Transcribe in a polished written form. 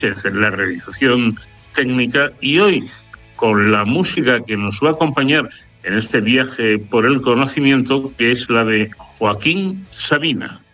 en la realización técnica, y hoy con la música que nos va a acompañar en este viaje por el conocimiento, que es la de Joaquín Sabina.